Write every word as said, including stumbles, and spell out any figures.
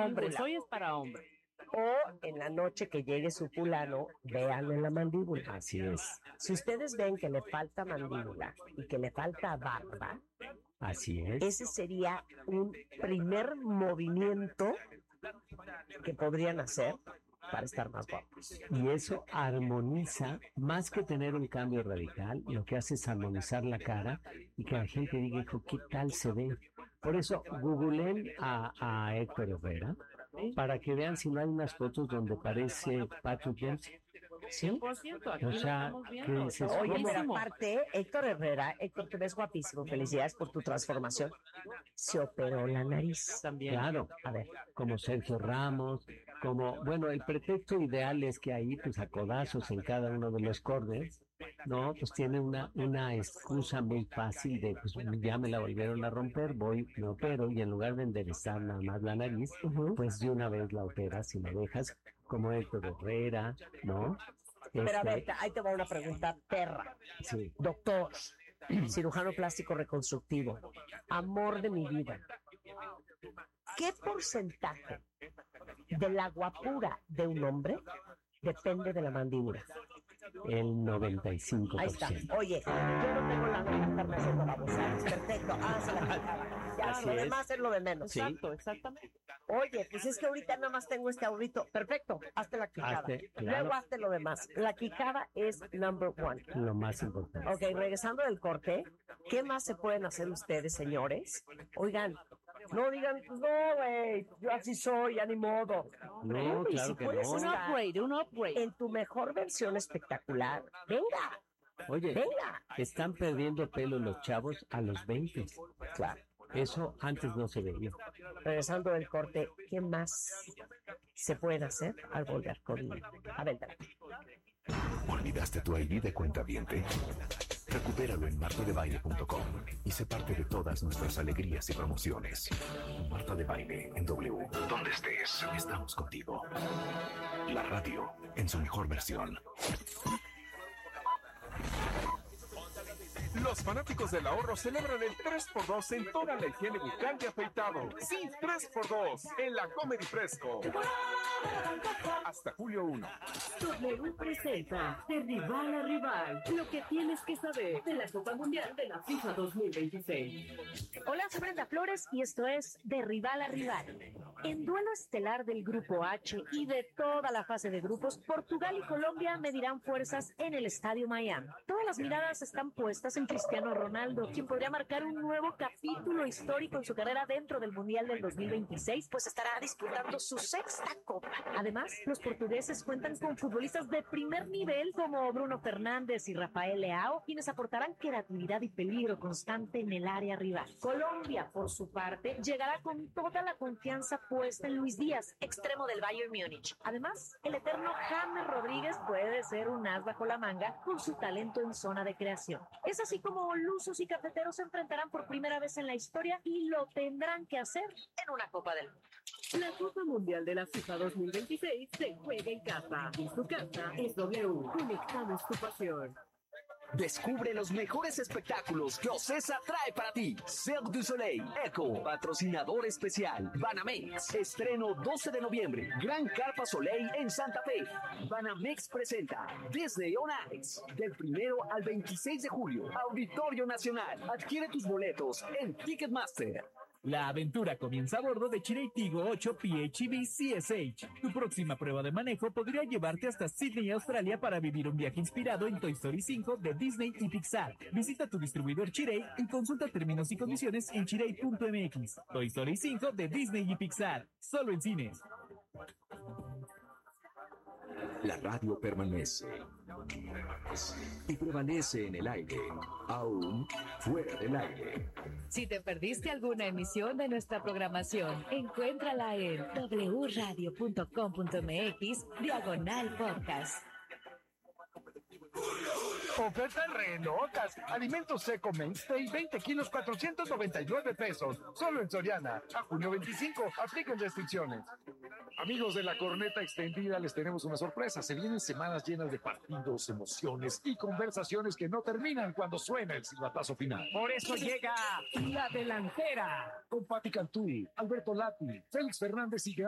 hombres, hoy es para hombres. O en la noche que llegue su fulano, véanlo en la mandíbula. Así es. Si ustedes ven que le falta mandíbula y que le falta barba, así es. Ese sería un primer movimiento que podrían hacer para estar más guapos. Y eso armoniza, más que tener un cambio radical, lo que hace es armonizar la cara y que la gente diga, hijo, ¿qué tal se ve? Por eso, googleen a, a Héctor Herrera, para que vean si no hay unas fotos donde parece Patrick Dempsey. cien por ciento, aquí o sea, lo estamos viendo. que se Oye, pero aparte, Héctor Herrera, Héctor, te ves guapísimo, felicidades por tu transformación. Se operó la nariz. También. Claro, a ver. Como Sergio Ramos, como, bueno, el pretexto ideal es que ahí, pues a codazos en cada uno de los corners, no, pues tiene una, una excusa muy fácil de, pues ya me la volvieron a romper, voy, me opero, y en lugar de enderezar nada más la nariz, uh-huh. pues de una vez la operas y la dejas como Héctor Herrera, ¿no? Pero este, a ver, ahí te va una pregunta perra. Sí. Doctor, cirujano plástico reconstructivo, amor de mi vida, ¿qué porcentaje de la guapura de un hombre depende de la mandíbula? El noventa y cinco por ciento. Ahí está. Oye, yo no tengo la nota de estarme haciendo babosas. Perfecto, hazla la quijada. Ya, Así lo es. demás es lo de menos. Sí. Exacto, exactamente. Oye, pues es que ahorita nada más tengo este ahorrito. Perfecto, hazte la quijada. Hazte, claro. Luego hazte lo demás. La quijada es number one. Lo más importante. Ok, regresando del corte, ¿qué más se pueden hacer ustedes, señores? Oigan, no digan, pues no, güey, yo así soy, ya ni modo. No, Y claro si que puedes no. Un estar upgrade, un upgrade. en tu mejor versión espectacular, venga, Oye, venga. están perdiendo pelo los chavos a los veinte. Claro. Eso antes no se veía. Regresando del corte, ¿qué más se puede hacer al volver conmigo? A ver, dale. ¿Olvidaste tu I D de cuentaviente? Recupéralo en marta de baile punto com y sé parte de todas nuestras alegrías y promociones. Marta de Baile en W. Donde estés, estamos contigo. La radio en su mejor versión. Los fanáticos del ahorro celebran el tres por dos en toda la higiene bucal de afeitado. Sí, tres por dos en la Comedy Fresco. Hasta julio uno. W presenta De Rival a Rival, lo que tienes que saber de la Copa Mundial de la FIFA dos mil veintiséis. Hola, soy Brenda Flores y esto es De Rival a Rival. En duelo estelar del Grupo H y de toda la fase de grupos, Portugal y Colombia medirán fuerzas en el Estadio Miami. Todas las miradas están puestas en Cristiano Ronaldo, quien podría marcar un nuevo capítulo histórico en su carrera dentro del Mundial del dos mil veintiséis, pues estará disputando su sexta Copa. Además, los portugueses cuentan con futbolistas de primer nivel como Bruno Fernández y Rafael Leao, quienes aportarán creatividad y peligro constante en el área rival. Colombia, por su parte, llegará con toda la confianza puesta en Luis Díaz, extremo del Bayern Múnich. Además, el eterno James Rodríguez puede ser un as bajo la manga con su talento en zona de creación. Es así como lusos y cafeteros se enfrentarán por primera vez en la historia y lo tendrán que hacer en una Copa del Mundo. La Copa Mundial de la FIFA dos mil veintiséis se juega en casa. Y su casa es W. Conectamos tu pasión. Descubre los mejores espectáculos que Ocesa trae para ti. Cirque du Soleil, Eco, patrocinador especial. Banamex, estreno doce de noviembre. Gran Carpa Soleil en Santa Fe. Banamex presenta Disney on Ice. Del primero al veintiséis de julio. Auditorio Nacional. Adquiere tus boletos en Ticketmaster. La aventura comienza a bordo de Chirey Tigo ocho P H E V C S H. Tu próxima prueba de manejo podría llevarte hasta Sydney, Australia, para vivir un viaje inspirado en Toy Story cinco de Disney y Pixar. Visita tu distribuidor Chirey y consulta términos y condiciones en chirey punto m x. Toy Story cinco de Disney y Pixar. Solo en cines. La radio permanece. Y prevalece en el aire, aún fuera del aire. Si te perdiste alguna emisión de nuestra programación, encuéntrala en doble u radio punto com punto m x diagonal podcast. Ofertas re locas. Alimentos seco Mainstay, veinte kilos, cuatrocientos noventa y nueve pesos. Solo en Soriana. A junio veinticinco. Apliquen restricciones. Amigos de la Corneta Extendida, les tenemos una sorpresa. Se vienen semanas llenas de partidos, emociones y conversaciones que no terminan cuando suena el silbatazo final. Por eso llega La Delantera. Con Pati Cantú, Alberto Lati, Félix Fernández y